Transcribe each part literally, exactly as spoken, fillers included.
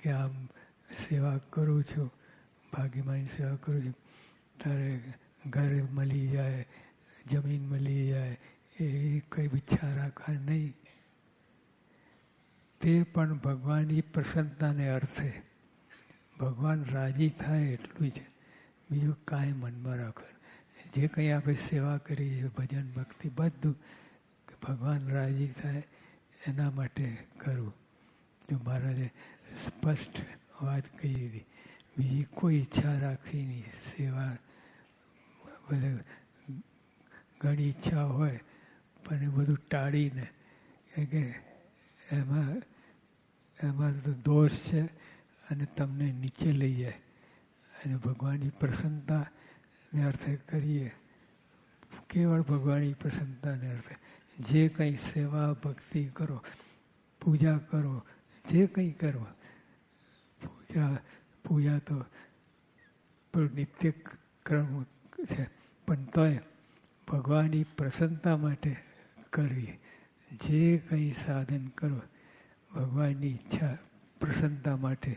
કે આમ સેવા કરું છું, ભાગીમાની સેવા કરું છું, તારે ઘર મળી જાય, જમીન મળી જાય, એ કંઈ ઈચ્છા રાખવા નહીં. તે પણ ભગવાનની પ્રસન્નતાને અર્થે, ભગવાન રાજી થાય એટલું જ, બીજું કાંઈ મનમાં રાખો. જે કંઈ આપણે સેવા કરીએ, ભજન ભક્તિ બધું ભગવાન રાજી થાય એના માટે કરવું. તો મહારાજે સ્પષ્ટ વાત કહી દીધી. બીજી કોઈ ઈચ્છા રાખવી નહીં. સેવા બધે ઘણી ઈચ્છા હોય પણ એ બધું ટાળીને, કે એમાં એમાં તો દોષ છે અને તમને નીચે લઈ જાય. અને ભગવાનની પ્રસન્નતાને અર્થે કરીએ, કેવળ ભગવાનની પ્રસન્નતાને અર્થે જે કંઈ સેવા ભક્તિ કરો, પૂજા કરો, જે કંઈ કરો, પૂજા પૂજા તો નિત્ય ક્રમ છે, પણ તોય ભગવાનની પ્રસન્નતા માટે કરવી. જે કંઈ સાધન કરો ભગવાનની ઈચ્છા પ્રસન્નતા માટે.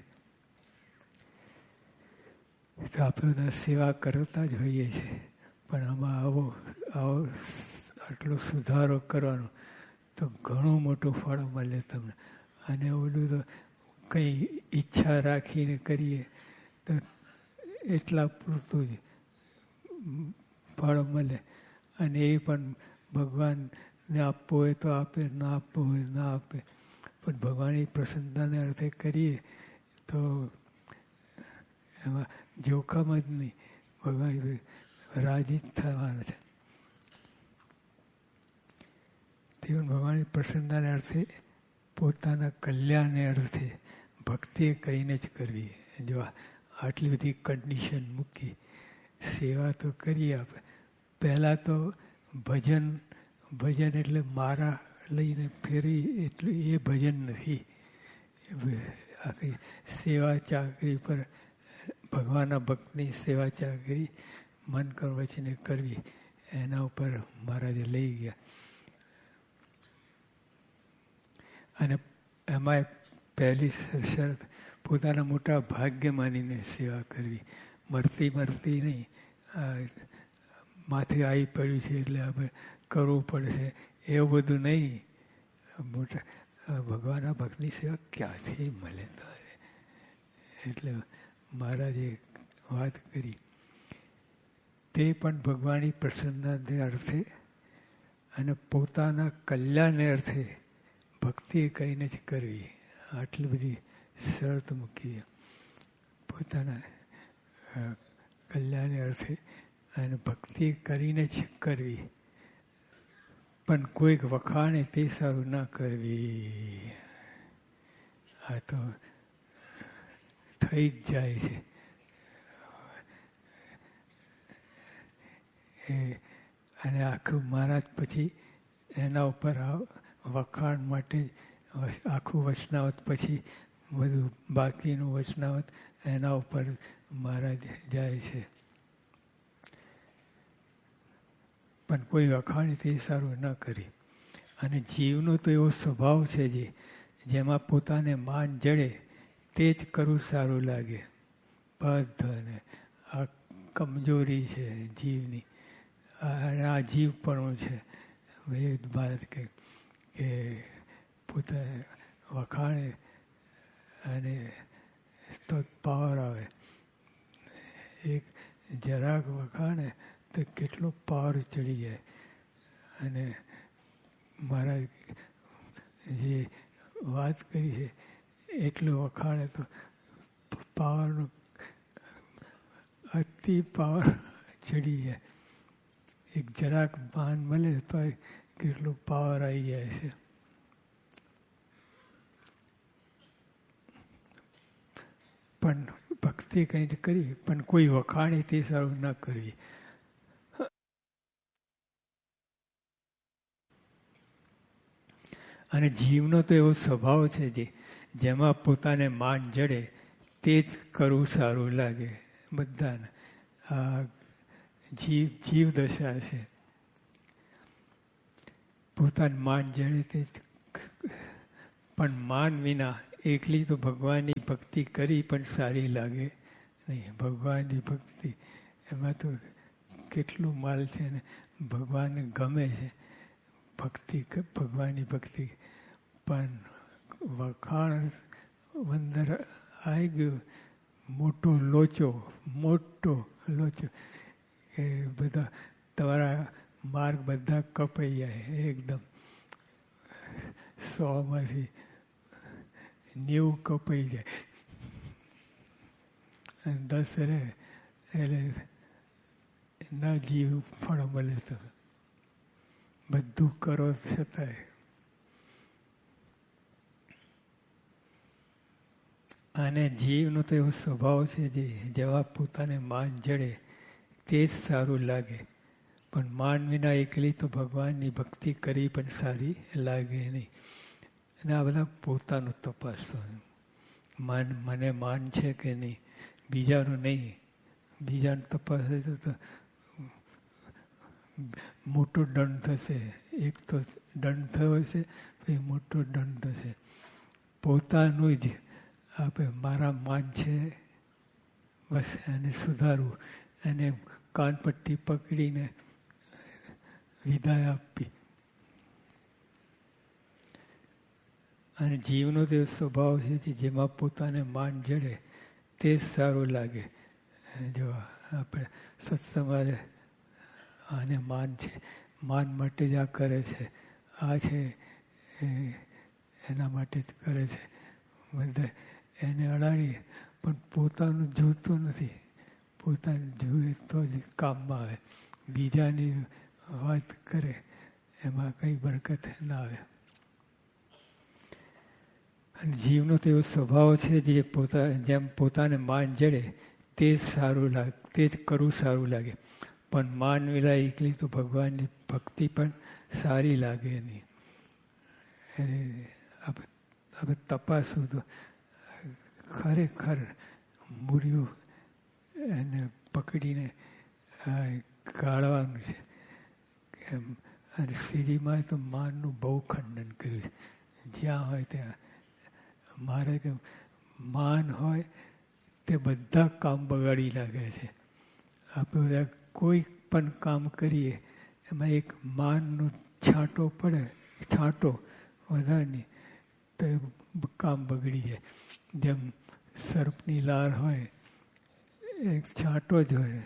તો આપણે બધા સેવા કરતા જ હોઈએ છીએ, પણ આમાં આવો આવો આટલો સુધારો કરવાનો તો ઘણું મોટું ફળ મળે તમને. અને ઓલું તો કંઈ ઈચ્છા રાખીને કરીએ તો એટલા પૂરતું જ ફળ મળે. અને એ પણ ભગવાનને આપવું હોય તો આપે, ના આપવું હોય ના આપે. પણ ભગવાનની પ્રસન્નતાને અર્થે કરીએ તો એમાં જોખમ જ નહીં, ભગવાન રાજી જ થવાના છે. તે ભગવાનની પ્રસન્નતાને અર્થે, પોતાના કલ્યાણને અર્થે ભક્તિ કરીને જ કરવી. જો આટલી બધી કન્ડિશન મૂકી, સેવા તો કરીએ આપણે. પહેલાં તો ભજન ભજન એટલે મારા લઈને ફેરી, એટલું એ ભજન નથી. આખી સેવા ચાકરી પર ભગવાનના ભક્તની સેવા ચાકરી મન કર વચને કરવી, એના ઉપર મહારાજે લઈ ગયા. અને એમાં પહેલી શરત પોતાના મોટા ભાગ્ય માનીને સેવા કરવી. મરતી મરતી નહીં, માથે આવી પડ્યું છે એટલે આપણે કરવું પડશે એવું બધું નહીં. મોટા ભગવાનના ભક્તની સેવા ક્યાંથી મળે તારે? એટલે મહારાજે વાત કરી. તે પણ ભગવાનની પ્રસન્નતાને અર્થે અને પોતાના કલ્યાણને અર્થે ભક્તિ કરીને જ કરવી. આટલી બધી શરત મૂકી. પોતાના કલ્યાણને અર્થે અને ભક્તિ કરીને જ કરવી. પણ કોઈક વખાણે તે સારું ના કરવી. આ તો થઈ જ જાય છે. એ અને આખું મહારાજ પછી એના ઉપર વખાણ માટે આખું વચનાવત, પછી બધું બાકીનું વચનાવત એના ઉપર મહારાજ જાય છે. પણ કોઈ વખાણે તે સારું ન કરી. અને જીવનો તો એવો સ્વભાવ છે જે જેમાં પોતાને માન જડે તે જ કરવું સારું લાગે. બધાને આ કમજોરી છે જીવની, આ જીવપણું છે. એ ભારત કે કે પોતાને વખાણે અને તો પાવર આવે. એક જરાક વખાણે તો કેટલો પાવર ચડી જાય. અને મહારાજ જે વાત કરી છે એટલું વખાણે તો પાવરનો અતિ પાવર ચડી જાય. એક જરાક માન મળે તો કેટલું પાવર આવી જાય છે. પણ ભક્તિ કંઈ કરી, પણ કોઈ વખાણે તે સારું ન કરવી. અને જીવનો તો એવો સ્વભાવ છે જે જેમાં પોતાને માન જડે તે જ કરવું સારું લાગે બધાને. આ જીવ જીવ દશા છે. પોતાને માન જડે તે જ. પણ માન વિના એકલી તો ભગવાનની ભક્તિ કરી પણ સારી લાગે નહીં. ભગવાનની ભક્તિ એમાં તો કેટલું માલ છે ને ભગવાનને ગમે છે ભક્તિ, ભગવાનની ભક્તિ. પણ વખાણ અંદર આવી ગયું, મોટો લોચો, મોટો લોચો એ બધા તમારા માર્ગ બધા કપાઈ જાય એકદમ. સોમાંથી નેવું કપાઈ જાય અને દસ રહે એટલે ના જીવ ફળ મળે. તો બધું કરો છતાંય અને જીવનો તો એવો સ્વભાવ છે જે જેવા પોતાને માન જડે તે જ સારું લાગે. પણ માન વિના એકલી તો ભગવાનની ભક્તિ કરી પણ સારી લાગે નહીં. અને આ બધા પોતાનું તપાસો. માન મને માન છે કે નહીં, બીજાનું નહીં. બીજાનું તપાસ તો મોટો દંડ થશે. એક તો દંડ થયો છે, પછી મોટો દંડ થશે. પોતાનું જ આપણે મારા માન છે બસ એને સુધારવું, એને કાનપટ્ટી પકડીને વિદાય આપવી. અને જીવનો તે સ્વભાવ છે જેમાં પોતાને માન જડે તે જ સારું લાગે. જો આપણે સત્સંગમાં આને માન છે, માન માટે જ આ કરે છે, આ છે એના માટે જ કરે છે, બધા એને અડાડીએ. પણ પોતાનું જોતું નથી. પોતાનું જુએ તો જ કામમાં આવે. બીજાની વાત કરે એમાં કંઈ બરકત ના આવે. અને જીવનો તો એવો સ્વભાવ છે જે પોતા જેમ પોતાને માન જડે તે જ સારું લાગે, તે જ કરવું સારું લાગે. પણ માન વિના એકલી તો ભગવાનની ભક્તિ પણ સારી લાગે નહીં. એને આપણે આપણે તપાસવું તો ખરેખર મૂર્યું એને પકડીને ગાળવાનું છે. અને શ્રીજીમાં તો માનનું બહુ ખંડન કર્યું છે. જ્યાં હોય ત્યાં મારે કે માન હોય તે બધા કામ બગાડી નાખે છે. આપણે બધા કોઈ પણ કામ કરીએ એમાં એક માનનો છાંટો પડે, છાંટો વધારની તો કામ બગડી જાય. જેમ સર્પની લાર હોય, એક છાંટો જ હોય.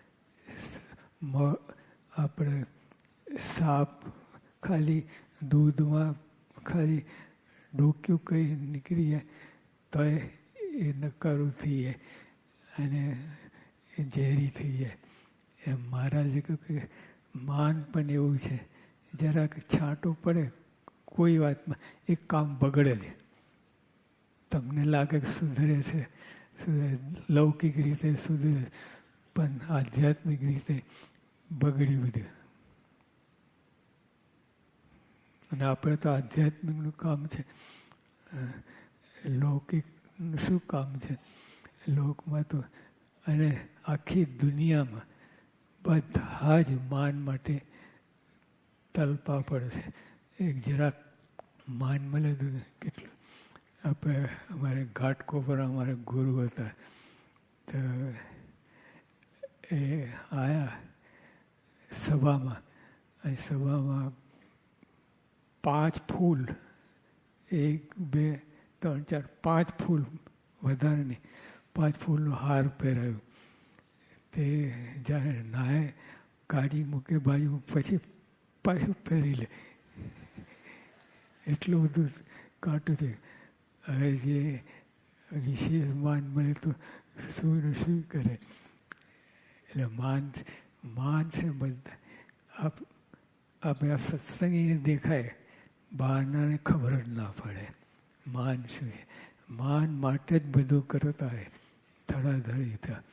આપણે સાપ ખાલી દૂધમાં ખાલી ડોક્યું કંઈ નીકળી જાય તો એ નકારું થઈ જાય અને એ ઝેરી થઈ જાય. એમ મહારાજે કહ્યું કે માન પણ એવું છે, જરાક છાંટો પડે કોઈ વાતમાં એક કામ બગડે છે. તમને લાગે કે સુધરે છે, સુધરે લૌકિક રીતે સુધરે, પણ આધ્યાત્મિક રીતે બગડી બધું. અને આપણે તો આધ્યાત્મિકનું કામ છે, લૌકિકનું શું કામ છે? લોકમાં તો અને આખી દુનિયામાં બધા જ માન માટે તલપા પડશે. એક જરાક માન મળે તો કેટલું. આપણે અમારે ઘાટકોપર અમારે ગુરુ હતા, તો એ આવ્યા સભામાં. અને સભામાં પાંચ ફૂલ, એક બે ત્રણ ચાર પાંચ ફૂલ, વધારે નહીં, પાંચ ફૂલનો હાર પહેરાયો. તે જ્યારે નાહે કાઢી મૂકે બાજુ, પછી પાછું પહેરી લે. એટલું બધું કાઢું થયું. હવે જે વિશેષ માન મળે તો શું ને શું કરે. એટલે માન માન છે બધા. આપ આપણે આ સત્સંગીને દેખાય, બહારનાને ખબર જ ના પડે માન શું છે. માન માટે જ બધું કરતા હોય ધડાધડી થા.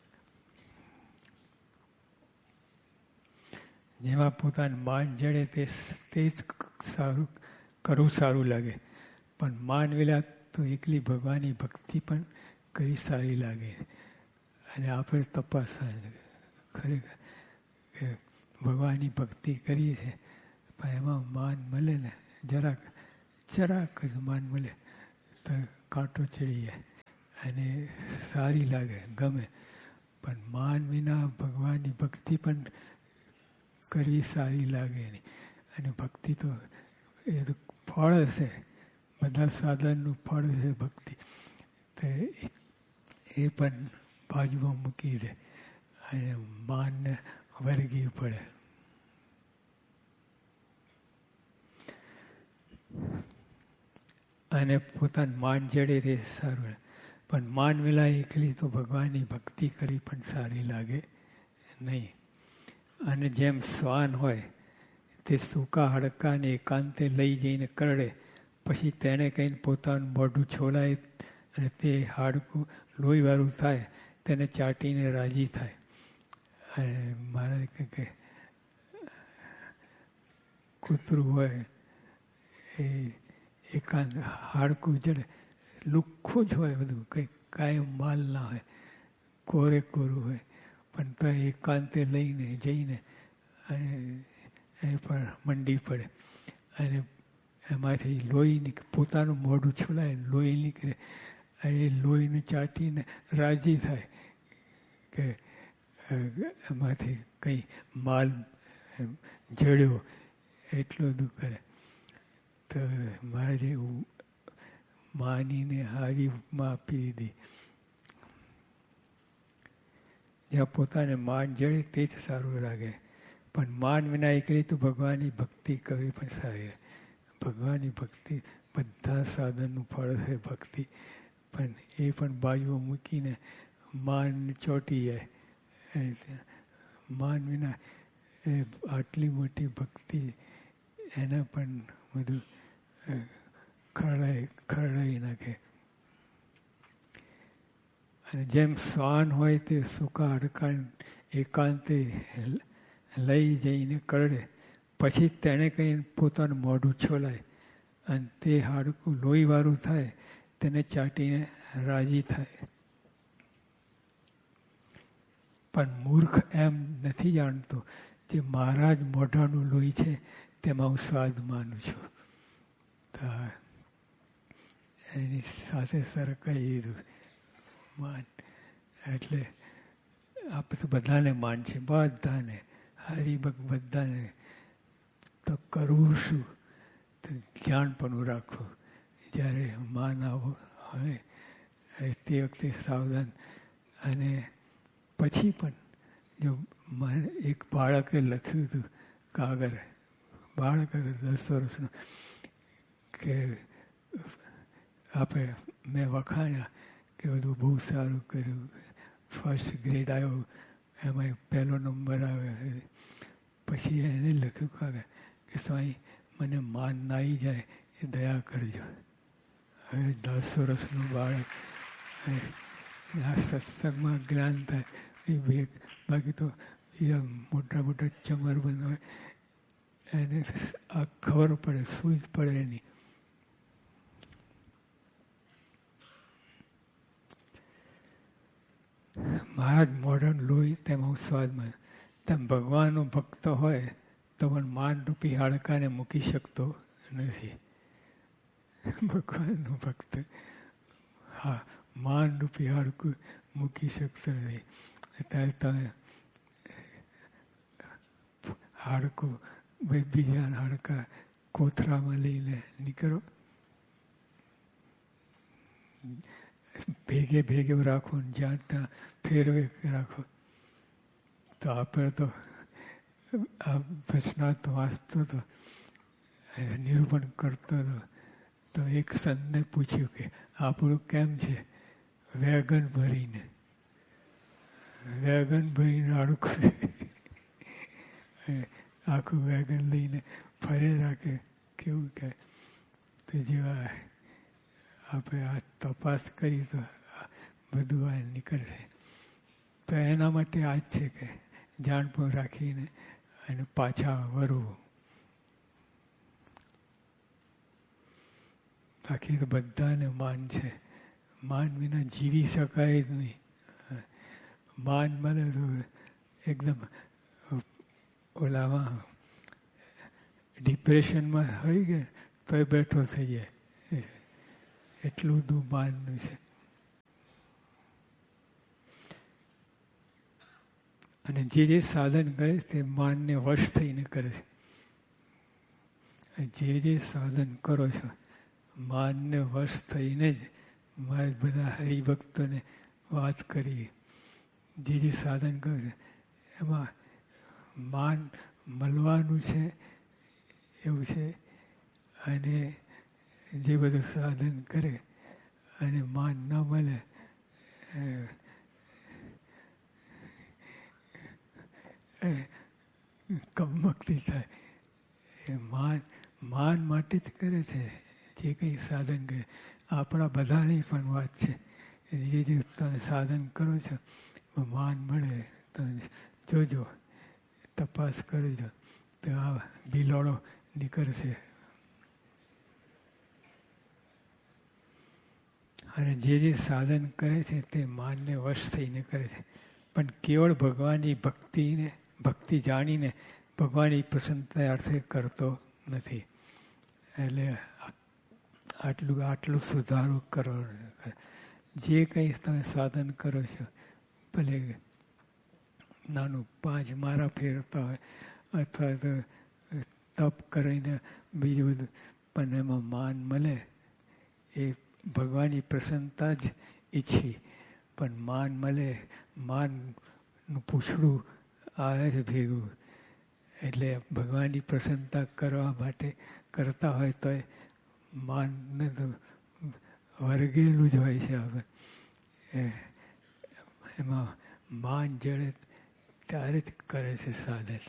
જેમાં પોતાનું માન જડે તે તે જ સારું કરવું સારું લાગે. પણ માન વિના તો એકલી ભગવાનની ભક્તિ પણ કરી સારી લાગે. અને આપણે તપાસ ખરેખર કે ભગવાનની ભક્તિ કરીએ છીએ, પણ એમાં માન મળે ને જરાક જરાક જ માન મળે તો કાંટો ચડી જાય અને સારી લાગે, ગમે. પણ માન વિના ભગવાનની ભક્તિ પણ કરવી સારી લાગે નહીં. અને ભક્તિ તો એ તો ફળ છે, બધા સાધનનું ફળ છે ભક્તિ. તો એ પણ બાજુમાં મૂકી દે અને માનને વર્ગી પડે. અને પોતાનું માન જડે તે સારું. પણ માન વિના એકલી તો ભગવાનની ભક્તિ કરી પણ સારી લાગે નહીં. અને જેમ શ્વાન હોય તે સૂકા હાડકાને એકાંતે લઈ જઈને કરડે, પછી તેને કહીને પોતાનું મોઢું છોડાય અને તે હાડકું લોહીવાળું થાય, તેને ચાટીને રાજી થાય. અને મારે કહે કે કૂતરું હોય એ એકાંત હાડકું જડે, લુખ્ખું જ હોય, બધું કંઈ કાંઈ માલ ના હોય, કોરે કોરું હોય, પણ તો એકાંતે લઈને જઈને અને એ પણ મંડી પડે અને એમાંથી લોહી નીકળે, પોતાનું મોઢું છોડાય લોહી નીકળે અને લોહીને ચાટીને રાજી થાય કે એમાંથી કંઈ માલ જડ્યો, એટલું બધું કરે. તો મારે જેવું માનીને આવી ઉપમા આપી દીધી. જ્યાં પોતાને માન જડે તે જ સારું લાગે. પણ માન વિના એકલી તો ભગવાનની ભક્તિ કરવી પણ સારી. ભગવાનની ભક્તિ બધા સાધનનું ફળ છે ભક્તિ. પણ એ પણ બાજુમાં મૂકીને માન ચોંટી જાય. માન વિના એ આટલી મોટી ભક્તિ એને પણ બધું ખરડાઈ ખરડાઈ નાખે. અને જેમ શ્વાન હોય તે સૂકા હાડકાં એકાંતે લઈ જઈને કરડે, પછી તેણે કહીને પોતાનું મોઢું છોલાય અને તે હાડકું લોહીવાળું થાય, તેને ચાટીને રાજી થાય. પણ મૂર્ખ એમ નથી જાણતો જે મારા જ મોઢાનું લોહી છે તેમાં હું સ્વાદ માનું છું. તો એની સાથે સરકાઈ દીધું માન. એટલે આપણે તો બધાને માન છે, બધાને હરિભક્ત બધાને. તો કરવું શું? તો જાણપણું રાખવું. જ્યારે માન આવો હોય તે વખતે સાવધાન. અને પછી પણ જો મને એક બાળકે લખ્યું હતું કાગળ, બાળક દસ વર્ષનું, કે આપણે મેં વખાણ્યા કે બધું બહુ સારું કર્યું, ફર્સ્ટ ગ્રેડ આવ્યો, એમાં પહેલો નંબર આવ્યો. પછી એને લખ્યું કાગળ કે સ્વામી મને માન ના આવી જાય એ દયા કરજો. હવે દસ વર્ષનું બાળક આ સત્સંગમાં જ્ઞાન થાય એ બે, બાકી તો બીજા મોટા મોટા ચમરબંધ હોય એને આ ખબર પડે, સૂઝ પડે એની. મારા જ મોઢાનું લોહી તેમાં સ્વાદમાં. તેમ ભગવાનનો ભક્ત હોય તો પણ માન રૂપી હાડકાને મૂકી શકતો નથી. ભગવાનનો ભક્ત હા માન રૂપી હાડકું મૂકી શકતો નથી. ત્યારે તમે હાડકું બીજા હાડકા કોથરામાં લઈને નીકળો, ભેગે ભેગે રાખો, જ્યાં ત્યાં ફેરવે રાખો. તો આપણે તો આ ભસનાથ વાંચતો હતો, નિરૂપણ કરતો હતો, તો એક સંતને પૂછ્યું કે આપણું કેમ છે? વેગન ભરીને વેગન ભરીને હાડકું આખું વેગન લઈને ફરે રાખે. કેવું કે તો જેવા આપણે આ તપાસ કરી તો બધું આ નીકળશે. તો એના માટે આ જ છે કે જાણપણ રાખીને અને પાછા વરવું. બાકી તો બધાને માન છે. માન વિના જીવી શકાય જ નહીં. માન મળે તો એકદમ ઓલામાં ડિપ્રેશનમાં હોય ગયા તોય બેઠો થઈ જાય. એટલું બધું માનનું છે. અને જે જે સાધન કરે તે માનને વશ થઈને કરે છે. જે જે સાધન કરો છો માનને વશ થઈને જ મારે બધા હરિભક્તોને વાત કરી. જે જે સાધન કરે છે એમાં માન મળવાનું છે એવું છે. અને જે બધું સાધન કરે અને માન ન મળે કમકતી થાય. એ માન માન માટે જ કરે છે જે કંઈ સાધન કરે. આપણા બધાની પણ વાત છે. જે જે તમે સાધન કરો છો માન મળે તમે જોજો, તપાસ કરજો તો આ બિલોડો નીકળશે. અને જે જે સાધન કરે છે તે માનને વશ થઈને કરે છે. પણ કેવળ ભગવાનની ભક્તિને ભક્તિ જાણીને ભગવાનની પ્રસન્નતા અર્થે કરતો નથી. એટલે આટલું આટલું સુધારો કરો. જે કંઈ તમે સાધન કરો છો ભલે નાનું પાંચ મારા ફેરતા હોય અથવા તો તપ કરીને બીજું બધું પણ એમાં માન મળે એ ભગવાનની પ્રસન્નતા જ ઈચ્છી. પણ માન મળે માનનું પૂછડું આવે છે ભેગું. એટલે ભગવાનની પ્રસન્નતા કરવા માટે કરતા હોય તો માનને તો વર્ગેલું જ હોય છે. આપણે એમાં માન જડે ત્યારે જ કરે છે સાધન.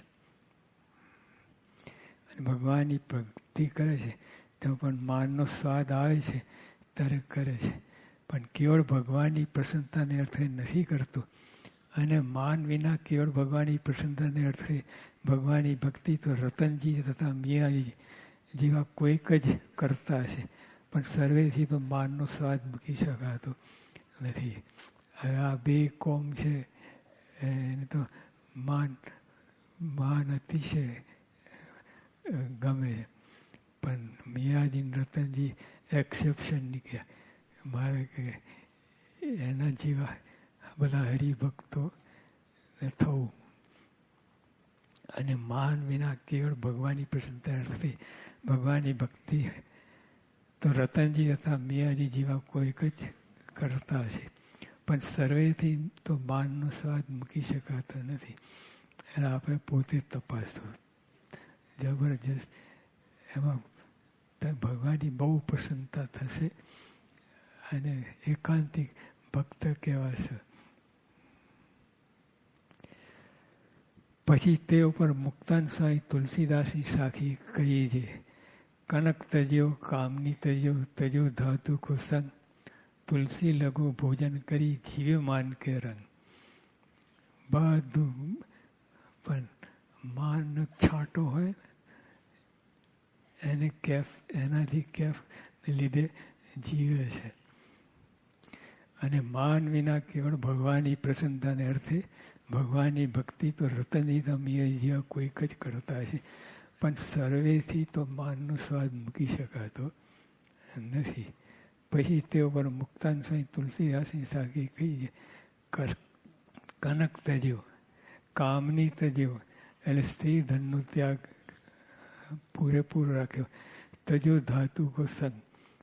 અને ભગવાનની ભક્તિ કરે છે તો પણ માનનો સ્વાદ આવે છે ત્યારે કરે છે. પણ કેવળ ભગવાનની પ્રસન્નતાને અર્થે નથી કરતું. અને માન વિના કેવળ ભગવાનની પ્રસન્નતાને અર્થે ભગવાનની ભક્તિ તો રતનજી તથા મિયાજી જેવા કોઈક જ કરતા હશે. પણ સર્વેથી તો માનનો સ્વાદ મૂકી શકાતો નથી. હવે આ બે કોમ છે એને તો માન માન અતિશય ગમે છે. પણ મિયાજી રતનજી એક્સેપ્શન નીકળ્યા. મારે કે એના જેવા બધા હરિભક્તો થવું. અને માન વિના કેવળ ભગવાનની પ્રસન્નતા અર્થે ભગવાનની ભક્તિ તો રતનજી તથા મિયાજી જેવા કોઈક જ કરતા હશે. પણ સર્વેથી તો માનનો સ્વાદ મૂકી શકાતો નથી. એટલે આપણે પોતે તપાસવું જબરજસ્ત. એમાં ભગવાનની બહુ પ્રસન્નતા થશે અને એકાંતિક ભક્ત કહેવાશે. પછી તે ઉપર મુક્તાન સ્વામી તુલસીદાસની સાખી કહી છે. કનક તજ્યો કામની તજ્યો તજ્યો ધાતુ કો સંગ તુલસી લઘુ ભોજન કરી જીવે માન કે રંગ. બધું પણ માન છાંટો હોય એને કેફ એનાથી કેફ લીધે જીવે છે. અને માન વિના કેવળ ભગવાનની પ્રસન્નતાને અર્થે ભગવાનની ભક્તિ તો રતનજી તમીએ જેવા કોઈક જ કરતા છે. પણ સર્વેથી તો માનનો સ્વાદ મૂકી શકાતો નથી. પછી તે ઉપર મુક્તાન સ્વામી તુલસીદાસની સાખી કહી છે. કનક તજ્યો કામની તજ્યો એટલે સ્ત્રી ધનનો ત્યાગ પૂરેપૂરો રાખ્યો. તજો ધાતુ કો સંગ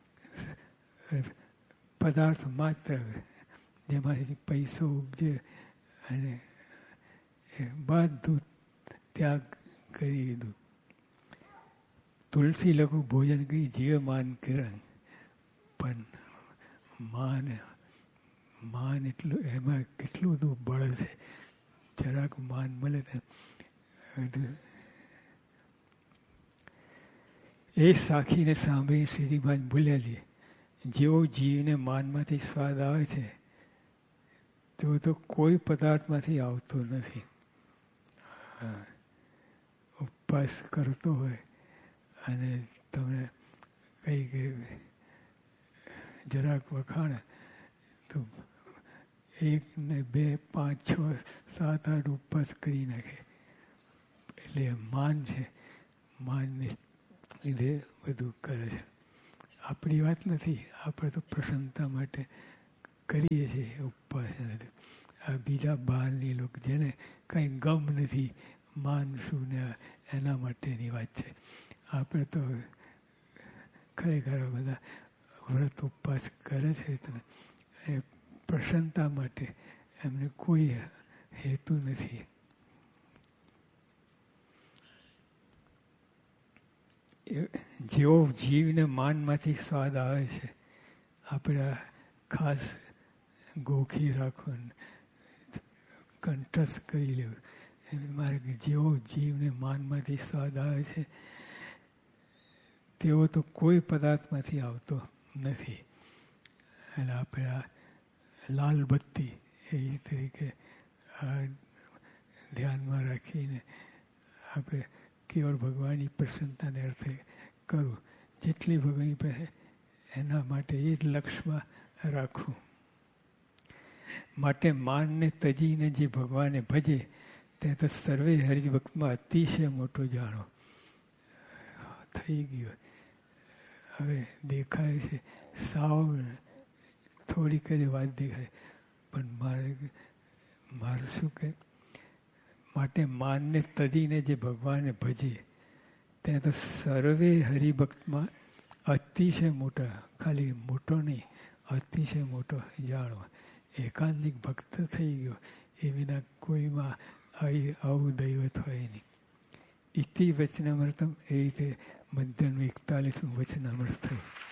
પદાર્થ માત્ર જેમાંથી પૈસો ઉપજે અને એ બધું ત્યાગ કરી દીધું. તુલસી લઘુ ભોજન કરી જીવ માન કિરણ. પણ માન માન એટલું એમાં કેટલું બધું બળ છે. જરાક માન મળે તો એ સાખીને સાંભળીને શ્રીજીભાઈ ભૂલ્યા છે. જેવો જીવને માનમાંથી સ્વાદ આવે છે તેવો તો કોઈ પદાર્થમાંથી આવતો નથી. ઉપવાસ કરતો હોય અને તમે કંઈ કે જરાક વખાણે તો એક ને બે પાંચ છ સાત આઠ ઉપવાસ કરી નાખે. એટલે માન છે. માનને લીધે બધું કરે છે. આપણી વાત નથી. આપણે તો પ્રસન્નતા માટે કરીએ છીએ ઉપવાસ. આ બીજા બહારની લોકો જેને કંઈ ગમ નથી, માન શું ને એના માટેની વાત છે. આપણે તો ખરેખર બધા વ્રત ઉપવાસ કરે છે એ પ્રસન્નતા માટે, એમને કોઈ હેતુ નથી. જેવો જીવને માનમાંથી સ્વાદ આવે છે, આપણે ખાસ ગોખી રાખો, કંઠસ્થ કરી લેવું. મારે જેવો જીવને માનમાંથી સ્વાદ આવે છે તેવો તો કોઈ પદાર્થમાંથી આવતો નથી. અને આપણે આ લાલ બત્તી એ તરીકે ધ્યાનમાં રાખીને આપણે કેવળ ભગવાનની પ્રસન્નતાને અર્થે કરું. જેટલી ભગવાનની પાસે એના માટે એ જ લક્ષ્યમાં રાખવું. માટે માનને તજીને જે ભગવાને ભજે તે તો સર્વે હરિભક્તમાં અતિશય મોટો જાણો. થઈ ગયો. હવે દેખાય છે સાવ થોડીક જ વાત દેખાય, પણ મારે મારે શું કહે, માટે માનને તજીને જે ભગવાને ભજે ત્યાં તો સર્વે હરિભક્તમાં અતિશય મોટા, ખાલી મોટો નહીં, અતિશય મોટો જાણો. એકાંતિક ભક્ત થઈ ગયો એ વિના કોઈમાં આવું દૈવત હોય નહીં. ઇતિ વચનામૃતમ એ રીતે મધ્યનું એકતાલીસમું વચનામૃત થયું.